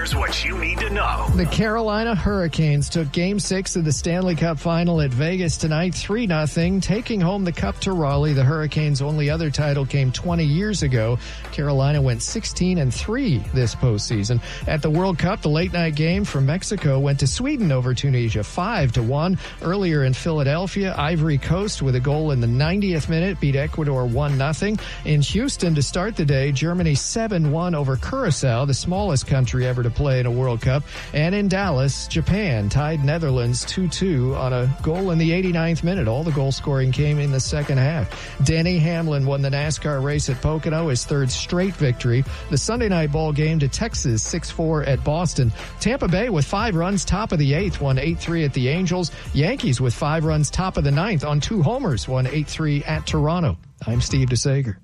Here's what you need to know. The Carolina Hurricanes took Game 6 of the Stanley Cup Final at Vegas tonight, 3-0, taking home the cup to Raleigh. The Hurricanes' only other title came 20 years ago. Carolina went 16-3 this postseason. At the World Cup, the late-night game from Mexico went to Sweden over Tunisia, 5-1. Earlier in Philadelphia, Ivory Coast, with a goal in the 90th minute, beat Ecuador 1-0. In Houston, to start the day, Germany 7-1 over Curacao, the smallest country ever to play in a World Cup. And in Dallas, Japan tied Netherlands 2-2 on a goal in the 89th minute. All the goal scoring came in the second half. Denny Hamlin won the NASCAR race at Pocono, his third straight victory. The Sunday night ball game to Texas, 6-4 at Boston. Tampa Bay with 5 runs, top of the 8th, won 8-3 at the Angels. Yankees with 5 runs, top of the 9th, on 2 homers, won 8-3 at Toronto. I'm Steve DeSager.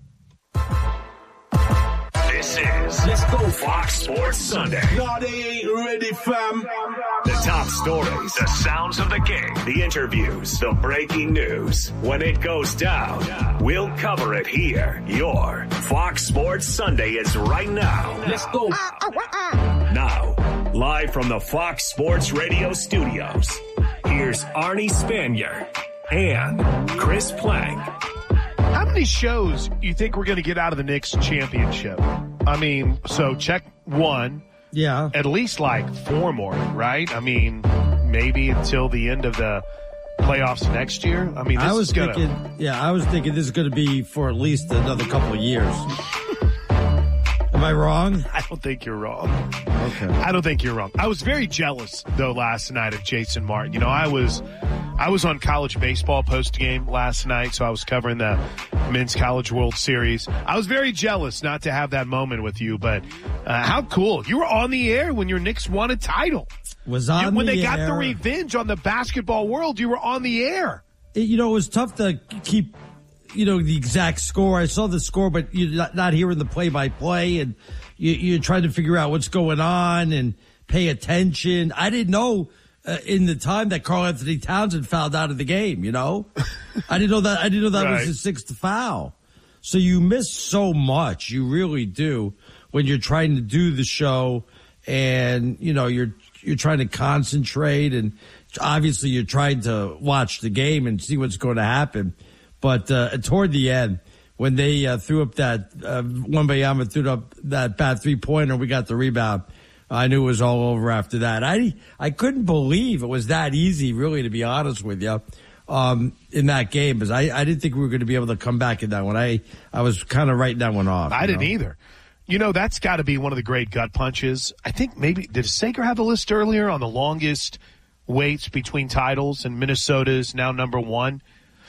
This is Let's Go Fox Sports Sunday. No, they ain't ready, fam. The top stories, the sounds of the game, the interviews, the breaking news. When it goes down, we'll cover it here. Your Fox Sports Sunday is right now. Let's go. Now, live from the Fox Sports Radio studios, here's Arnie Spanier and Chris Plank. How many shows you think we're going to get out of the Knicks championship? I mean, so check 1. Yeah. At least like 4 more, right? I mean, maybe until the end of the playoffs next year. I mean, I was thinking this is going to be for at least another couple of years. Am I wrong? I don't think you're wrong. Okay. I don't think you're wrong. I was very jealous though last night of Jason Martin. You know, I was on college baseball post game last night, so I was covering the Men's College World Series. I was very jealous not to have that moment with you, but how cool. You were on the air when your Knicks won a title. When they got the revenge on the basketball world, you were on the air. It was tough to keep, the exact score. I saw the score, but you're not hearing the play-by-play, and you're trying to figure out what's going on and pay attention. I didn't know in the time that Karl Anthony Towns had fouled out of the game, I didn't know that Right. was his 6th foul. So you miss so much. You really do when you're trying to do the show and, you're trying to concentrate, and obviously you're trying to watch the game and see what's going to happen. But toward the end, when they threw up that Wembanyama threw up that bad 3-pointer, we got the rebound. I knew it was all over after that. I couldn't believe it was that easy, really, to be honest with you, in that game, because I didn't think we were going to be able to come back in that one. I was kind of writing that one off. I didn't either. That's got to be one of the great gut punches. I think maybe, did Sager have the list earlier on the longest waits between titles, and Minnesota's now number 1?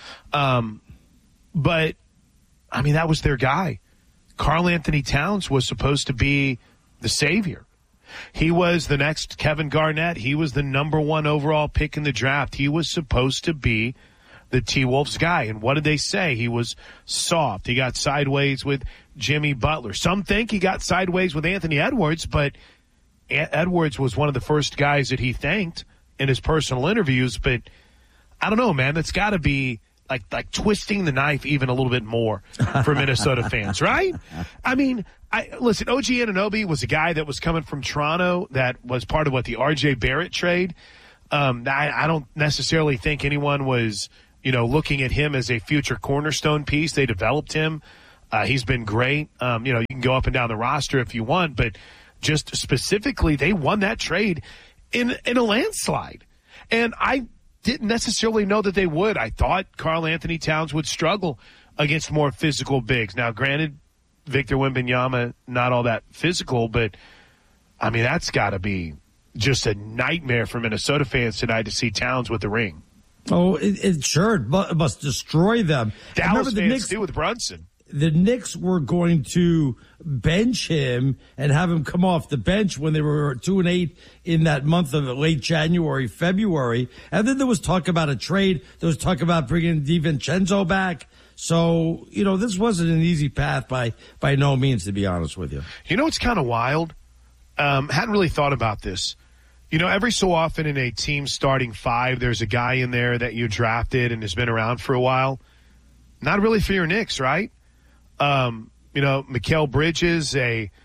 But, I mean, that was their guy. Karl Anthony Towns was supposed to be the savior. He was the next Kevin Garnett. He was the number 1 overall pick in the draft. He was supposed to be the T-Wolves guy. And what did they say? He was soft. He got sideways with Jimmy Butler. Some think he got sideways with Anthony Edwards, but Edwards was one of the first guys that he thanked in his personal interviews. But I don't know, man. That's got to be like twisting the knife even a little bit more for Minnesota fans, right? I mean, listen, OG Anunoby was a guy that was coming from Toronto that was part of the RJ Barrett trade. I don't necessarily think anyone was, looking at him as a future cornerstone piece. They developed him. He's been great. You can go up and down the roster if you want, but just specifically, they won that trade in a landslide. And I didn't necessarily know that they would. I thought Karl Anthony Towns would struggle against more physical bigs. Now, granted, Victor Wembanyama, not all that physical, but, I mean, that's got to be just a nightmare for Minnesota fans tonight to see Towns with the ring. Oh, it sure must destroy them. Dallas fans too with Brunson. The Knicks were going to bench him and have him come off the bench when they were 2-8 in that month of late January, February. And then there was talk about a trade. There was talk about bringing DiVincenzo back. So, this wasn't an easy path by no means, to be honest with you. It's kind of wild. Hadn't really thought about this. Every so often in a team starting 5, there's a guy in there that you drafted and has been around for a while. Not really for your Knicks, right? Mikal Bridges, a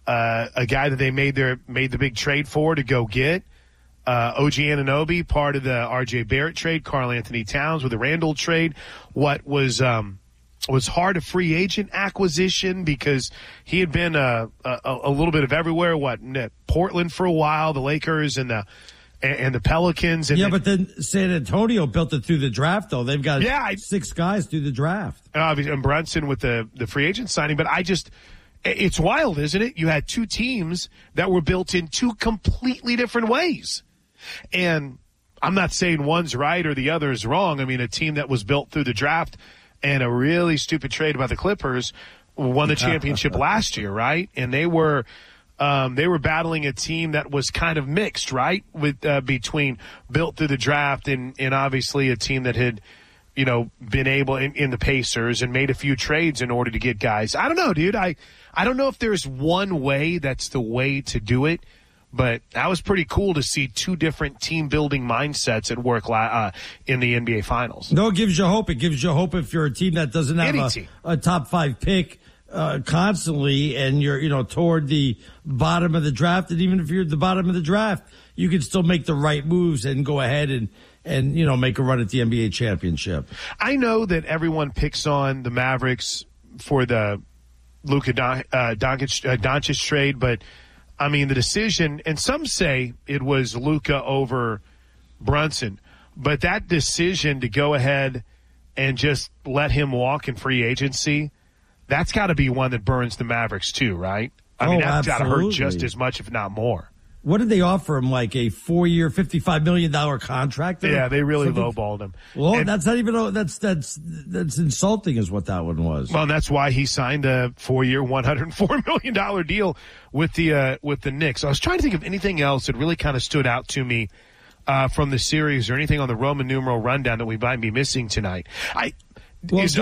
a guy that they made the big trade for to go get. OG Anunoby, part of the RJ Barrett trade, Karl Anthony Towns with the Randall trade. What was hard, a free agent acquisition because he had been a little bit of everywhere. Portland for a while, the Lakers and the Pelicans. And but then San Antonio built it through the draft, though. They've got 6 guys through the draft. And Brunson with the free agent signing. But it's wild, isn't it? You had 2 teams that were built in 2 completely different ways. And I'm not saying one's right or the other is wrong. I mean, a team that was built through the draft and a really stupid trade by the Clippers won the championship last year, right? And they were battling a team that was kind of mixed, right? With between built through the draft and obviously a team that had, been able in the Pacers and made a few trades in order to get guys. I don't know, dude. I don't know if there's one way that's the way to do it. But that was pretty cool to see 2 different team-building mindsets at work in the NBA Finals. No, it gives you hope. It gives you hope if you're a team that doesn't have a top 5 pick constantly and you're, toward the bottom of the draft. And even if you're at the bottom of the draft, you can still make the right moves and go ahead and make a run at the NBA championship. I know that everyone picks on the Mavericks for the Luka Doncic trade, but I mean, the decision, and some say it was Luka over Brunson, but that decision to go ahead and just let him walk in free agency, that's got to be one that burns the Mavericks too, right? I mean, that's got to hurt just as much, if not more. What did they offer him, like a 4-year, $55 million contract? Yeah, they really lowballed him. Well, that's not even, that's insulting is what that one was. Well, that's why he signed a 4-year, $104 million deal with the Knicks. I was trying to think of anything else that really kind of stood out to me from the series or anything on the Roman numeral rundown that we might be missing tonight. Is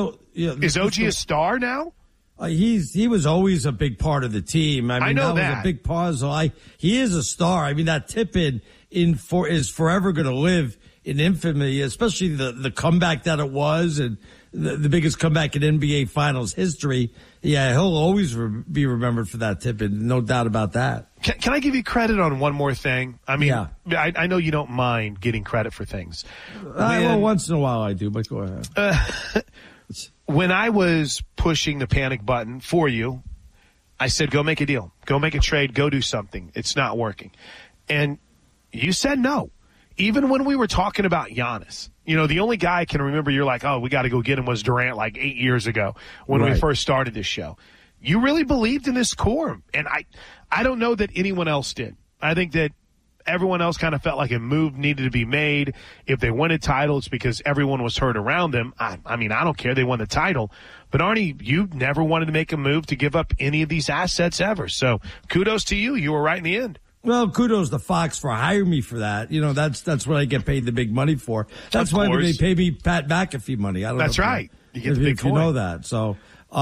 OG a star now? He was always a big part of the team. I mean, that was a big puzzle. He is a star. I mean, that tip-in is forever going to live in infamy, especially the comeback that it was and the biggest comeback in NBA Finals history. Yeah, he'll always be remembered for that tip-in, no doubt about that. Can I give you credit on one more thing? I mean, I know you don't mind getting credit for things. Well, once in a while I do, but go ahead. When I was pushing the panic button for you, I said, go make a deal. Go make a trade. Go do something. It's not working. And you said no. Even when we were talking about Giannis, the only guy I can remember you're like, oh, we got to go get him was Durant like 8 years ago when we first started this show. You really believed in this core. And I don't know that anyone else did. I think that everyone else kind of felt like a move needed to be made. If they win a title, it's because everyone was hurt around them. I mean, I don't care. They won the title. But, Arnie, you never wanted to make a move to give up any of these assets ever. So kudos to you. You were right in the end. Well, kudos to Fox for hiring me for that. That's what I get paid the big money for. That's why they pay me Pat McAfee money. I don't know. That's right. You get the big coin. You know that. So,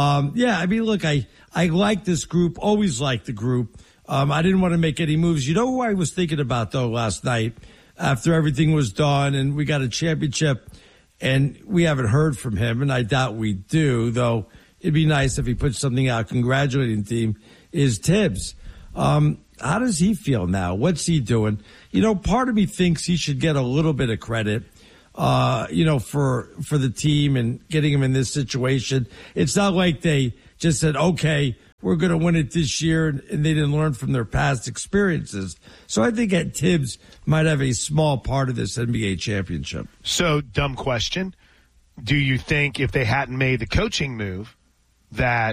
I mean, look, I like this group, always liked the group. I didn't want to make any moves. You know who I was thinking about, though, last night after everything was done and we got a championship and we haven't heard from him, and I doubt we do, though it'd be nice if he put something out congratulating the team, is Tibbs. How does he feel now? What's he doing? Part of me thinks he should get a little bit of credit, for the team and getting him in this situation. It's not like they just said, okay, we're going to win it this year, and they didn't learn from their past experiences. So I think that Tibbs might have a small part of this NBA championship. So, dumb question. Do you think if they hadn't made the coaching move that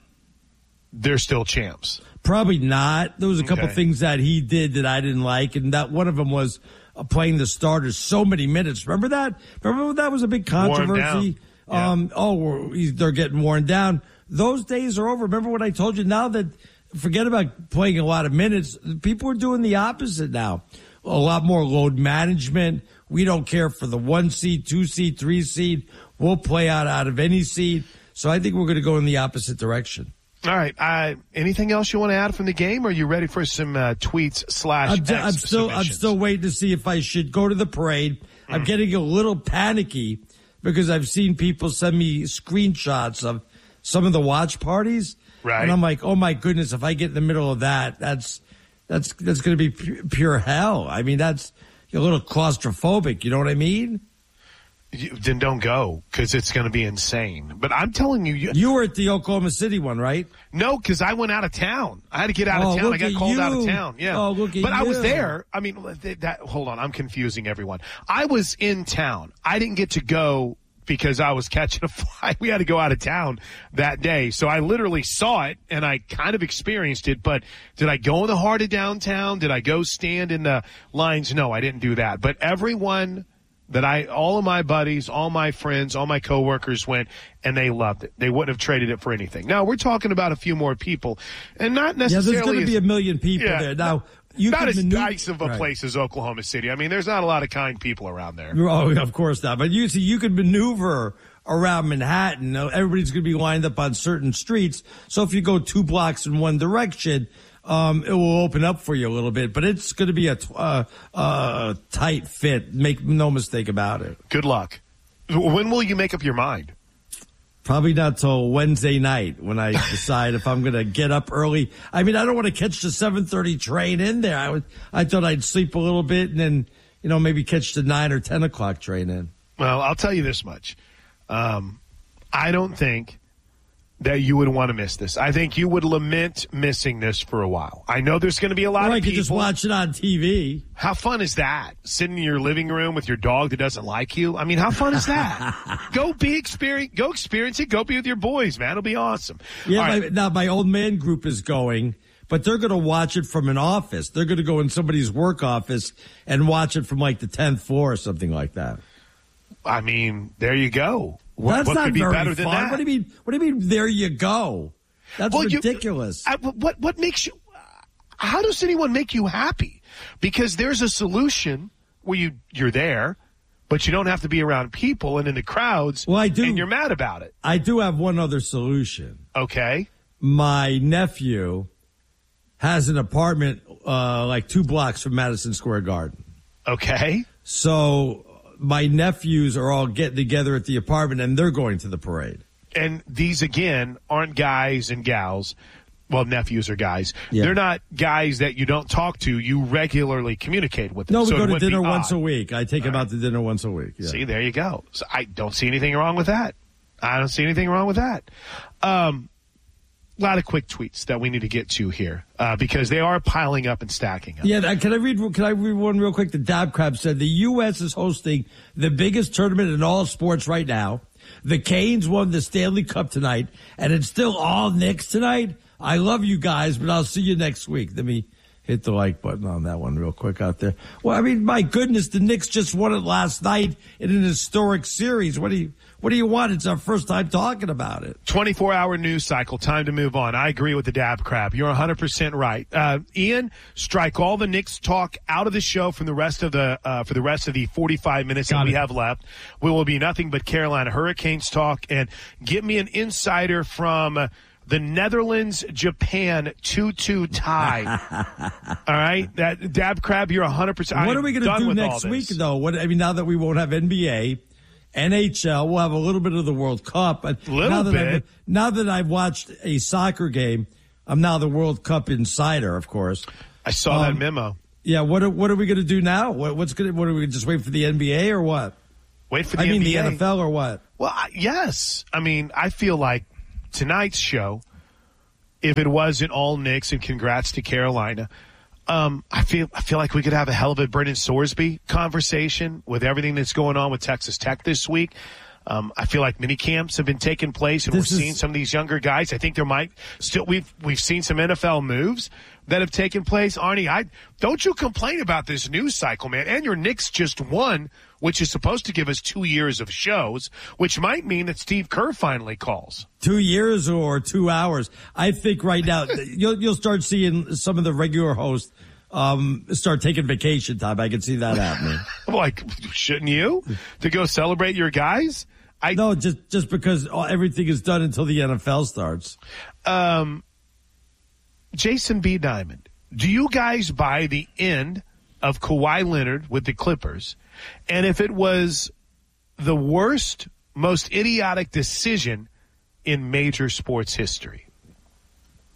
they're still champs? Probably not. There was a couple things that he did that I didn't like, and that one of them was playing the starters so many minutes. Remember that? Remember that was a big controversy? They're getting worn down. Those days are over. Remember what I told you? Now that, forget about playing a lot of minutes, people are doing the opposite now. A lot more load management. We don't care for the 1 seed, 2 seed, 3 seed. We'll play out of any seed. So I think we're going to go in the opposite direction. All right. Anything else you want to add from the game? Or are you ready for some tweets / I'm still waiting to see if I should go to the parade. I'm getting a little panicky because I've seen people send me screenshots of some of the watch parties, Right. And I'm like, oh my goodness, if I get in the middle of that, that's going to be pure hell. I mean, that's a little claustrophobic. You know what I mean? Then don't go, because it's going to be insane. But I'm telling you. You were at the Oklahoma City one, right? No, because I went out of town. I had to get out of town. I got called out of town. Yeah. Oh, look at but you. I was there. I mean, hold on. I'm confusing everyone. I was in town. I didn't get to go because I was catching a flight. We had to go out of town that day. So I literally saw it, and I kind of experienced it. But did I go in the heart of downtown? Did I go stand in the lines? No, I didn't do that. But everyone all of my buddies, all my friends, all my coworkers went, and they loved it. They wouldn't have traded it for anything. Now, we're talking about a few more people, and not necessarily. Yeah, there's going to be a million people there. Now, you not can as nice of a place as Oklahoma City. I mean, there's not a lot of kind people around there. Oh, of course not. But you could maneuver around Manhattan. Everybody's going to be lined up on certain streets. So if you go 2 blocks in one direction, it will open up for you a little bit, but it's going to be a tight fit. Make no mistake about it. Good luck. When will you make up your mind? Probably not till Wednesday night when I decide if I'm going to get up early. I mean, I don't want to catch the 7:30 train in there. I thought I'd sleep a little bit and then, maybe catch the 9 or 10 o'clock train in. Well, I'll tell you this much. I don't think that you would want to miss this. I think you would lament missing this for a while. I know there's going to be a lot of people. I could just watch it on TV. How fun is that? Sitting in your living room with your dog that doesn't like you? I mean, how fun is that? Go experience it. Go be with your boys, man. It'll be awesome. Yeah, now my old man group is going, but they're going to watch it from an office. They're going to go in somebody's work office and watch it from like the 10th floor or something like that. I mean, there you go. That's what not could be very better fun. than that? What do you mean? There you go. That's ridiculous. What makes you? How does anyone make you happy? Because there's a solution where you're there, but you don't have to be around people and in the crowds. Well, I do, and you're mad about it. I do have one other solution. Okay. My nephew has an apartment like 2 blocks from Madison Square Garden. Okay. So my nephews are all getting together at the apartment, and they're going to the parade. And these, again, aren't guys and gals. Well, nephews are guys. Yeah. They're not guys that you don't talk to. You regularly communicate with them. No, we so go to dinner once a week. I take them out to dinner once a week. Yeah. See, there you go. So I don't see anything wrong with that. I don't see anything wrong with that. A lot of quick tweets that we need to get to here because they are piling up and stacking up. Yeah, can I read one real quick? The Dab Crab said the U.S. is hosting the biggest tournament in all sports right now. The Canes won the Stanley Cup tonight, and it's still all Knicks tonight. I love you guys, but I'll see you next week. Let me hit the like button on that one real quick out there. Well, I mean, my goodness, the Knicks just won it last night in an historic series. What do you want? It's our first time talking about it. 24-hour news cycle. Time to move on. I agree with the Dab Crab. You're 100% right. Ian, strike all the Knicks talk out of the show from the rest of for the rest of the 45 minutes that we have left. We will be nothing but Carolina Hurricanes talk, and give me an insider from the Netherlands-Japan 2-2 tie. All right? That Dab Crab, you're 100%. What are we going to do next week, though? Now that we won't have NBA, NHL, we'll have a little bit of the World Cup. Now that I've watched a soccer game, I'm now the World Cup insider, of course. I saw that memo. Yeah, what are we going to do now? What are we just wait for the NBA or what? Wait for the NBA? The NFL or what? Well, yes. I mean, I feel like tonight's show, if it wasn't all Knicks, and congrats to Carolina, I feel like we could have a hell of a Brendan Sorsby conversation with everything that's going on with Texas Tech this week. I feel like mini camps have been taking place, and we're seeing some of these younger guys. I think there might still we've seen some NFL moves that have taken place. Arnie, don't you complain about this news cycle, man. And your Knicks just won, which is supposed to give us 2 years of shows, which might mean that Steve Kerr finally calls. 2 years or 2 hours. I think right now you'll start seeing some of the regular hosts start taking vacation time. I can see that happening. Like, shouldn't you? To go celebrate your guys? No, just because everything is done until the NFL starts. Jason B. Diamond, do you guys buy the end of Kawhi Leonard with the Clippers? And if it was the worst, most idiotic decision in major sports history?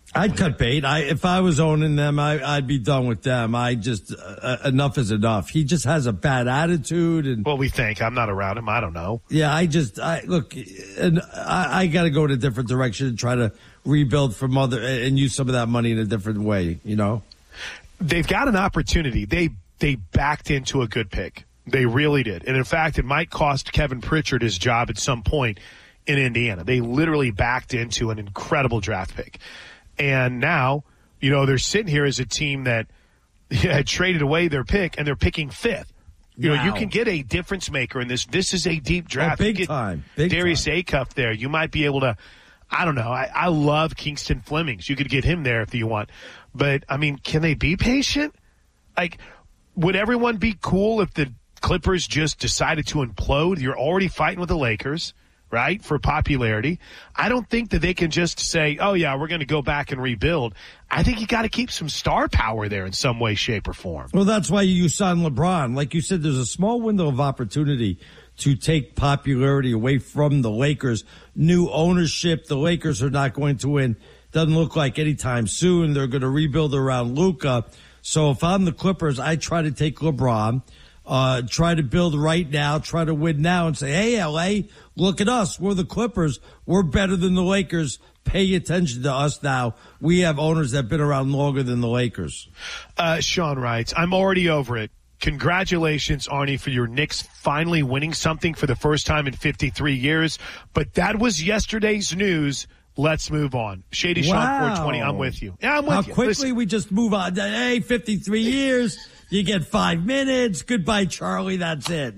I'd cut bait. If I was owning them, I'd be done with them. I just enough is enough. He just has a bad attitude, and well, we think I'm not around him. I don't know. Yeah, I look, and I got to go in a different direction and try to rebuild from and use some of that money in a different way. You know, they've got an opportunity. They backed into a good pick. They really did, and in fact, it might cost Kevin Pritchard his job at some point in Indiana. They literally backed into an incredible draft pick. And now, they're sitting here as a team that had traded away their pick, and they're picking fifth. You can get a difference maker in this. This is a deep draft. Big time. Darius Acuff there. You might be able to, I don't know. I love Kingston Flemings. You could get him there if you want. But, can they be patient? Like, would everyone be cool if the Clippers just decided to implode? You're already fighting with the Lakers, right, for popularity. I don't think that they can just say, oh, yeah, we're going to go back and rebuild. I think you got to keep some star power there in some way, shape, or form. Well, that's why you sign LeBron. Like you said, there's a small window of opportunity to take popularity away from the Lakers. New ownership, the Lakers are not going to win. Doesn't look like anytime soon. They're going to rebuild around Luka. So if I'm the Clippers, I try to take LeBron. Try to build right now, try to win now and say, hey, LA, look at us. We're the Clippers. We're better than the Lakers. Pay attention to us now. We have owners that have been around longer than the Lakers. Sean writes, I'm already over it. Congratulations, Arnie, for your Knicks finally winning something for the first time in 53 years. But that was yesterday's news. Let's move on. Shady Sean 420, I'm with you. Yeah, I'm with you. How quickly we just move on. Hey, 53 years. You get 5 minutes. Goodbye, Charlie. That's it,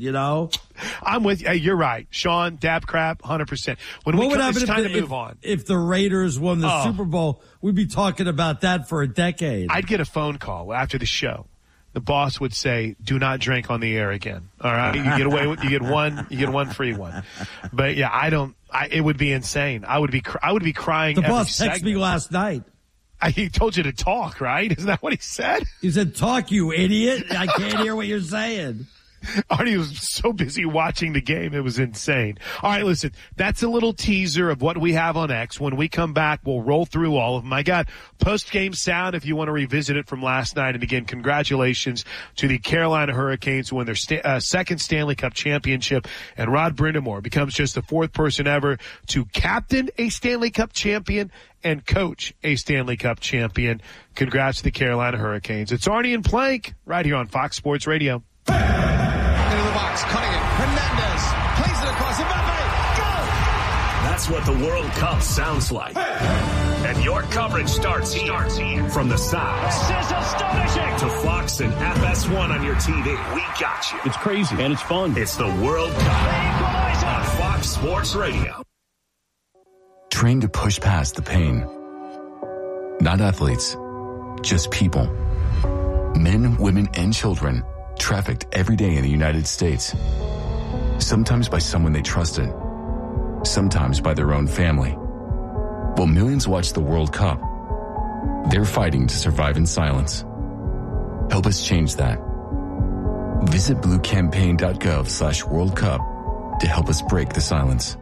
I'm with you. Hey, you're right. Sean, dab crap, 100%. When what we would come, it's happen time to move on. If the Raiders won the Super Bowl, we'd be talking about that for a decade. I'd get a phone call after the show. The boss would say, do not drink on the air again. All right. You get away with, you get one free one. But yeah, it would be insane. I would be crying. The boss texted me last night. He told you to talk, right? Isn't that what he said? He said, talk, you idiot. I can't hear what you're saying. Arnie was so busy watching the game, it was insane. All right, listen, that's a little teaser of what we have on X. When we come back, we'll roll through all of them. I got post-game sound if you want to revisit it from last night. And again, congratulations to the Carolina Hurricanes who won their second Stanley Cup championship. And Rod Brindamore becomes just the fourth person ever to captain a Stanley Cup champion and coach a Stanley Cup champion. Congrats to the Carolina Hurricanes. It's Arnie and Plank right here on Fox Sports Radio. Into the box, cutting it. Hernandez plays it across. Mbappe, go! That's what the World Cup sounds like. And your coverage starts here. From the sound This is astonishing. to Fox and FS1 on your TV. We got you. It's crazy and it's fun. It's the World Cup on Fox Sports Radio. Trained to push past the pain. Not athletes, just people. Men, women, and children trafficked every day in the United States. Sometimes by someone they trusted, sometimes by their own family. While millions watch the World Cup, they're fighting to survive in silence. Help us change that. Visit bluecampaign.gov/World Cup to help us break the silence.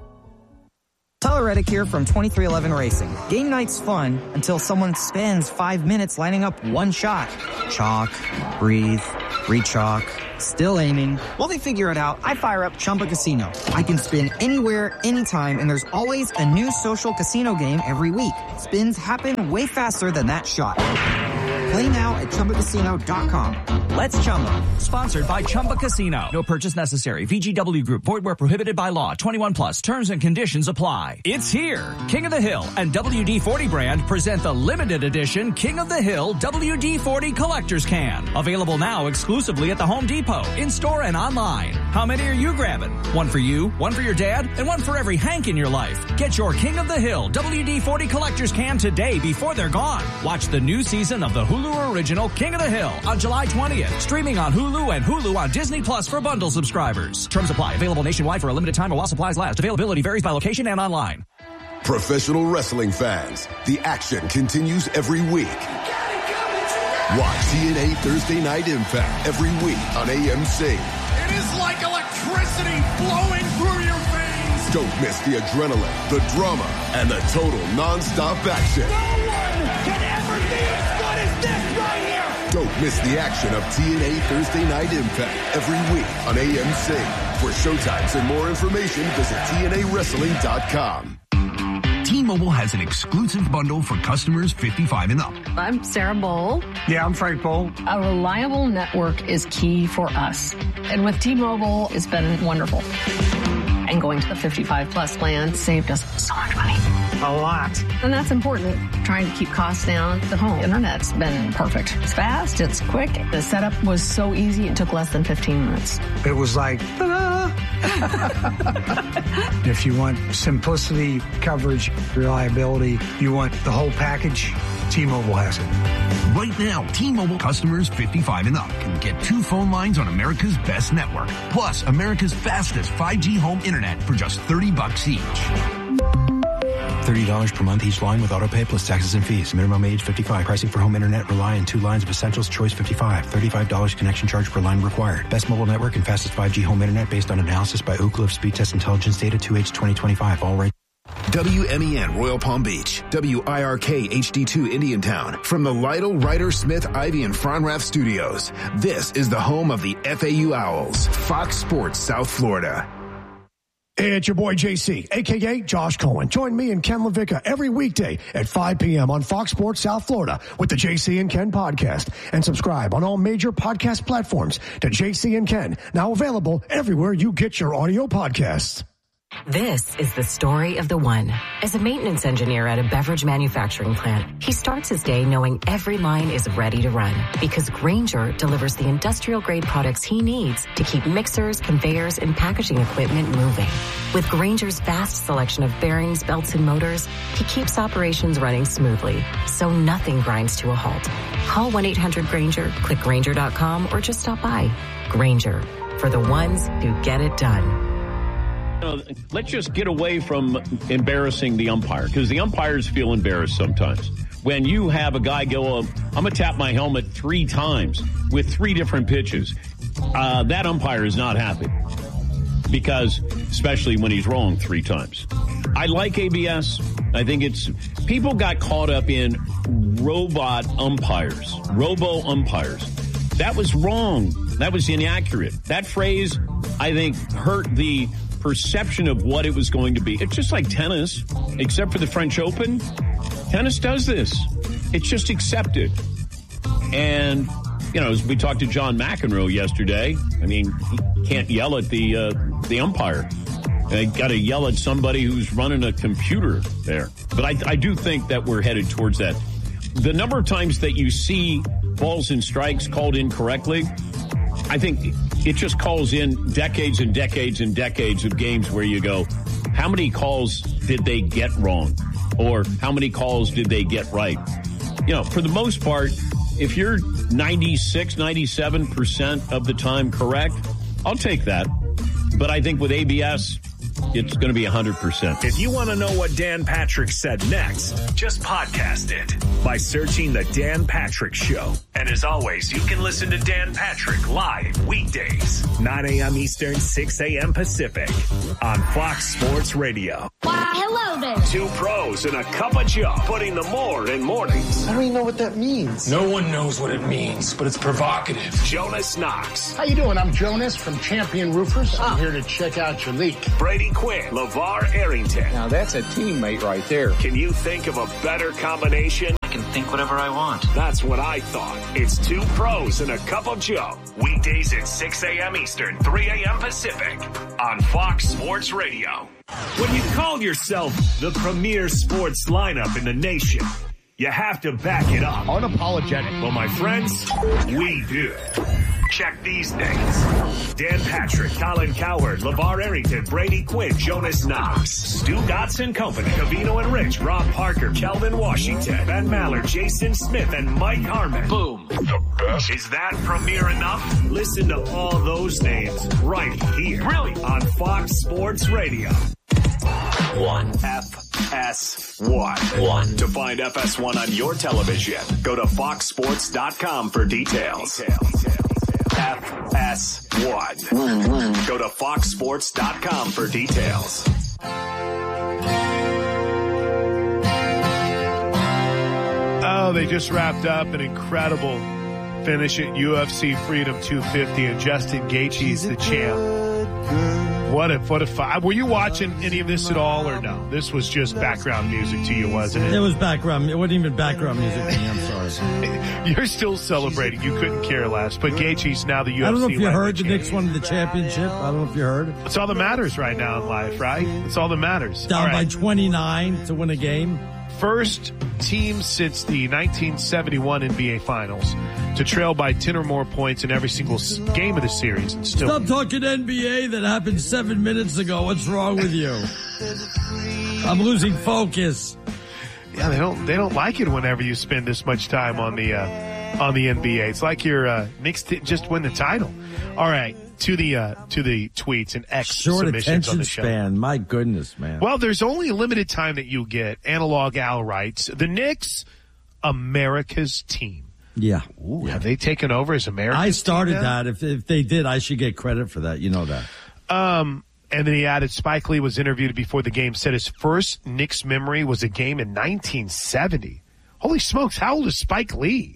Tyler Reddick here from 2311 Racing. Game night's fun until someone spends 5 minutes lining up one shot. Chalk, breathe, re-chalk, still aiming. While they figure it out, I fire up Chumba Casino. I can spin anywhere, anytime, and there's always a new social casino game every week. Spins happen way faster than that shot. Play now at ChumbaCasino.com. Let's Chumba. Sponsored by Chumba Casino. No purchase necessary. VGW Group. Void where prohibited by law. 21 plus. Terms and conditions apply. It's here. King of the Hill and WD-40 brand present the limited edition King of the Hill WD-40 Collector's Can. Available now exclusively at the Home Depot, in-store and online. How many are you grabbing? One for you, one for your dad, and one for every Hank in your life. Get your King of the Hill WD-40 Collector's Can today before they're gone. Watch the new season of the Hulu original King of the Hill on July 20th. Streaming on Hulu and Hulu on Disney Plus for bundle subscribers. Terms apply. Available nationwide for a limited time while supplies last. Availability varies by location and online. Professional wrestling fans, the action continues every week. Watch TNA Thursday Night Impact every week on AMC. It is like electricity flowing through your veins. Don't miss the adrenaline, the drama, and the total non-stop action. No Don't miss the action of TNA Thursday Night Impact every week on AMC. For showtimes and more information, visit TNAWrestling.com. T-Mobile has an exclusive bundle for customers 55 and up. I'm Sarah Bowl. Yeah, I'm Frank Bowl. A reliable network is key for us. And with T-Mobile, it's been wonderful. And going to the 55 plus plan saved us so much money. A lot. And that's important. Trying to keep costs down. The home internet's been perfect. It's fast. It's quick. The setup was so easy. It took less than 15 minutes. It was like, ta-da! If you want simplicity, coverage, reliability, you want the whole package, T-Mobile has it. Right now, T-Mobile customers 55 and up can get 2 phone lines on America's best network, plus America's fastest 5G home internet for just $30 each. $30 per month each line with autopay plus taxes and fees. Minimum age 55. Pricing for home internet rely on 2 lines of essentials. Choice 55. $35 connection charge per line required. Best mobile network and fastest 5G home internet based on analysis by Ookla of Speed Test Intelligence data 2H 2025. All right. WMEN Royal Palm Beach, WIRK HD2 Indiantown. From the Lytle, Ryder, Smith, Ivy, and Fronrath studios, this is the home of the FAU Owls, Fox Sports South Florida. Hey, it's your boy JC, a.k.a. Josh Cohen. Join me and Ken LaVicka every weekday at 5 p.m. on Fox Sports South Florida with the JC and Ken podcast. And subscribe on all major podcast platforms to JC and Ken, now available everywhere you get your audio podcasts. This is the story of the one. As a maintenance engineer at a beverage manufacturing plant, he starts his day knowing every line is ready to run because Grainger delivers the industrial-grade products he needs to keep mixers, conveyors, and packaging equipment moving. With Grainger's vast selection of bearings, belts, and motors, he keeps operations running smoothly, so nothing grinds to a halt. Call 1-800-GRAINGER, click Grainger.com, or just stop by. Grainger, for the ones who get it done. Let's just get away from embarrassing the umpire, because the umpires feel embarrassed sometimes. When you have a guy go, I'm going to tap my helmet 3 times with 3 different pitches, that umpire is not happy, because especially when he's wrong 3 times. I like ABS. I think people got caught up in robot umpires, robo umpires. That was wrong. That was inaccurate. That phrase, I think, hurt the perception of what it was going to be. It's just like tennis, except for the French Open. Tennis does this. It's just accepted. And, as we talked to John McEnroe yesterday, he can't yell at the umpire. They got to yell at somebody who's running a computer there. But I do think that we're headed towards that. The number of times that you see balls and strikes called incorrectly, I think it just calls in decades and decades and decades of games where you go, how many calls did they get wrong? Or how many calls did they get right? For the most part, if you're 96, 97% of the time correct, I'll take that. But I think with ABS, it's going to be 100%. If you want to know what Dan Patrick said next, just podcast it by searching The Dan Patrick Show. And as always, you can listen to Dan Patrick live weekdays, 9 a.m. Eastern, 6 a.m. Pacific on Fox Sports Radio. Wow, hello there. 2 pros and a cup of Joe, putting the more in mornings. I don't even know what that means. No one knows what it means, but it's provocative. Jonas Knox. How you doing? I'm Jonas from Champion Roofers. I'm here to check out your leak. Brady Quinn, LeVar Arrington. Now that's a teammate right there. Can you think of a better combination? I can think whatever I want. That's what I thought. It's 2 pros and a cup of Joe. Weekdays at 6 a.m. Eastern, 3 a.m. Pacific on Fox Sports Radio. When you call yourself the premier sports lineup in the nation, you have to back it up. Unapologetic. Well, my friends, we do. Check these names: Dan Patrick, Colin Cowherd, LeVar Arrington, Brady Quinn, Jonas Knox, Stu Gotts & Company, Covino and Rich, Rob Parker, Kelvin Washington, Ben Maller, Jason Smith, and Mike Harmon. Boom. The best. Is that premiere enough? Listen to all those names right here. Brilliant. On Fox Sports Radio. 1. FS1. To find FS1 on your television, go to foxsports.com for details. FS1. Go to foxsports.com for details. Oh, they just wrapped up an incredible finish it UFC Freedom 250, and Justin Gaethje's the champ. What if were you watching any of this at all, or no? This was just background music to you, wasn't it? It was background. It wasn't even background music to me. I'm sorry. You're still celebrating. You couldn't care less. But Gaethje's now the UFC. I don't know if you heard the champion. Knicks won the championship. I don't know if you heard. It's all that matters right now in life, right? It's all that matters. Down by 29 to win a game. First team since the 1971 NBA Finals to trail by 10 or more points in every single game of the series. And still, stop talking NBA. That happened 7 minutes ago. What's wrong with you? I'm losing focus. Yeah, they don't like it whenever you spend this much time on the NBA. It's like your Knicks just win the title. All right, to the tweets and X short submissions on the show. Span. My goodness, man. Well, there's only a limited time that you get. Analog Al writes, the Knicks, America's team. Yeah. Ooh, have they taken over as America's team? I started that. If they did, I should get credit for that. You know that. And then he added, Spike Lee was interviewed before the game, said his first Knicks memory was a game in 1970. Holy smokes, how old is Spike Lee?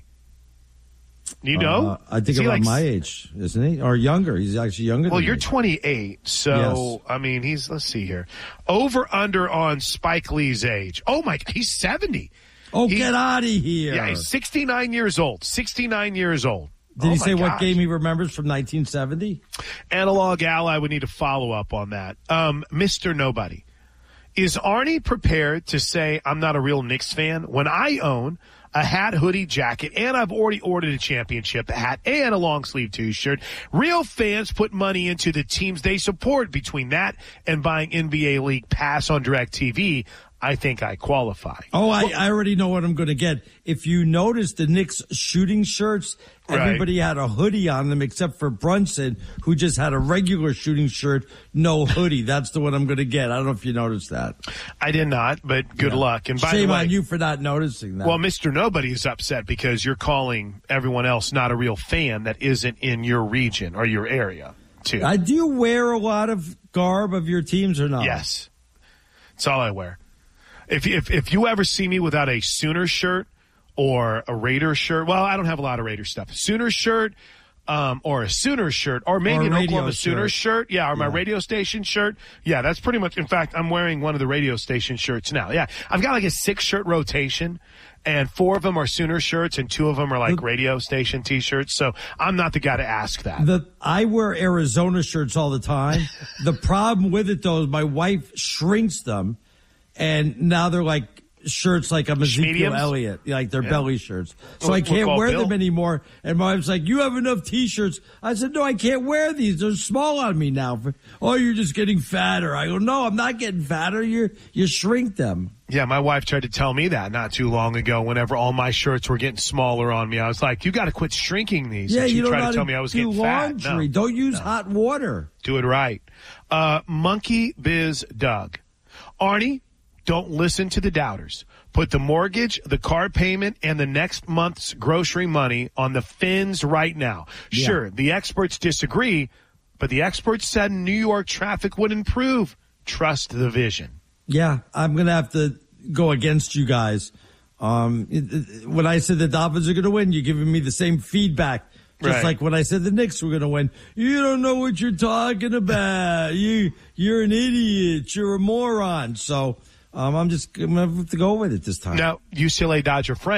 You know? I think about my age, isn't he? Or younger. He's actually younger than you're me. 28, so, yes. I mean, let's see here. Over, under on Spike Lee's age. Oh, my, he's 70. Oh, get out of here. Yeah, he's 69 years old. 69 years old. Did he say what game he remembers from 1970? Analog Al, I would need a follow-up on that. Mr. Nobody. Is Arnie prepared to say, I'm not a real Knicks fan, when I own a hat, hoodie, jacket, and I've already ordered a championship hat and a long-sleeve T-shirt? Real fans put money into the teams they support. Between that and buying NBA League Pass on DirecTV, I think I qualify. Oh, I already know what I'm going to get. If you notice the Knicks shooting shirts, everybody had a hoodie on them except for Brunson, who just had a regular shooting shirt, no hoodie. That's the one I'm going to get. I don't know if you noticed that. I did not, but good luck. And by Shame the way, on you for not noticing that. Well, Mr. Nobody is upset because you're calling everyone else not a real fan that isn't in your region or your area, too. Do you wear a lot of garb of your teams or not? Yes. That's all I wear. If you ever see me without a Sooner shirt or a Raider shirt, well, I don't have a lot of Raider stuff. Sooner shirt, or a Sooner shirt, or maybe an Oklahoma Sooner shirt. Yeah, or my radio station shirt. Yeah, that's pretty much, in fact, I'm wearing one of the radio station shirts now. Yeah, I've got like a 6-shirt rotation, and 4 of them are Sooner shirts, and 2 of them are like radio station T-shirts. So I'm not the guy to ask that. I wear Arizona shirts all the time. The problem with it, though, is my wife shrinks them. And now they're like shirts like a Ezekiel Elliott, like they're belly shirts. So I can't wear them anymore. And my wife's like, you have enough T-shirts. I said, no, I can't wear these. They're small on me now. Oh, you're just getting fatter. I go, no, I'm not getting fatter. You shrink them. Yeah, my wife tried to tell me that not too long ago whenever all my shirts were getting smaller on me. I was like, you got to quit shrinking these. Yeah, and she you don't tried know to tell me I was getting laundry. fat. No, don't use hot water. Do it right. Monkey Biz Doug. Arnie, don't listen to the doubters. Put the mortgage, the car payment, and the next month's grocery money on the Fins right now. Yeah. Sure, the experts disagree, but the experts said New York traffic would improve. Trust the vision. Yeah, I'm going to have to go against you guys. When I said the Dolphins are going to win, you're giving me the same feedback. Just like when I said the Knicks were going to win. You don't know what you're talking about. You're an idiot. You're a moron. So I'm going to have to go with it this time. Now, UCLA Dodger friend.